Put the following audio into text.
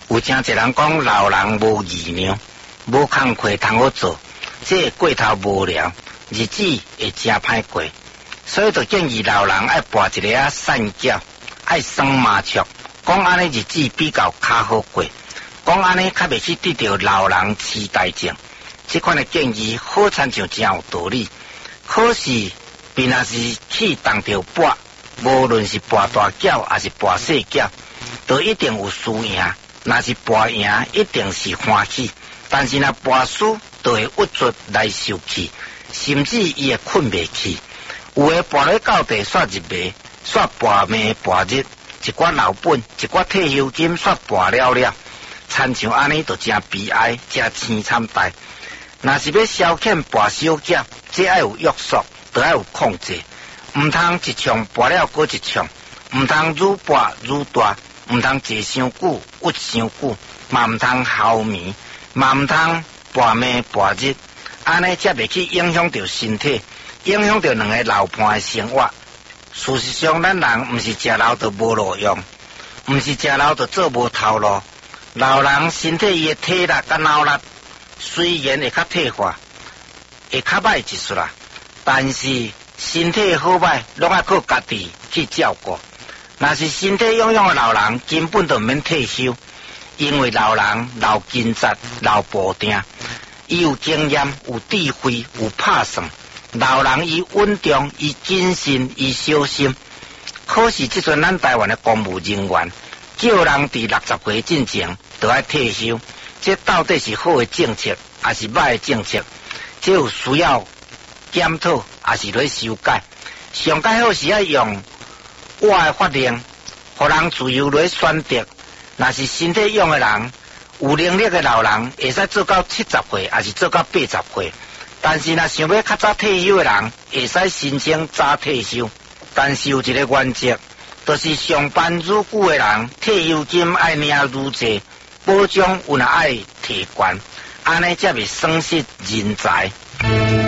有真侪人讲老人无义娘，无工课通好做，这过头无聊，日子会真歹过。所以就建议老人爱博一个散脚，爱耍麻雀，讲安尼日子比较较好过，讲安尼较袂去得到老人痴呆症。这款的建议好亲像真有道理，可是便若是去当着博，无论是博大脚还是博小脚，都一定有输赢。若是博赢，一定是欢喜；但是若博输，就会郁卒来受气，甚至伊会困袂去。有诶博咧到地煞入迷，煞博暝博日，一寡老本，一寡退休金煞博了了，亲像安尼就真悲哀，真凄惨代。若是要消遣博小脚，这爱有约束，都爱有控制，毋通一场博了过一场，毋通愈博愈大，毋通坐伤久，郁伤久，嘛毋通耗眠，嘛毋通博暝博日，安尼才袂去影响到身体，影响到两个老伴的生活。事实上，咱人毋是食老就无路用，毋是食老就做无头路。老人身体伊的体力甲脑力虽然会较退化，会较歹一丝啦，但是身体好歹拢爱靠家己去照顾。若是身体臃肿的老人，根本就毋免退休，因为老人老筋杂、老步定，伊有经验、有智慧、有拍算。老人伊稳重、伊谨慎、伊小心。可是即阵咱台湾的公务人员，叫人伫60岁进前就要退休，这到底是好的政策，还是歹的政策？这有需要检讨，还是来修改？上改好是要用我的法令，互人自由来选择。若是身体勇的人，有能力的老人，会使做到70岁，还是做到80岁。但是若想要较早退休的人，会使申请早退休。但是有一个原则，就是上班愈久的人，退休金爱领愈济，保障有若爱提悬，安尼才袂损失人才。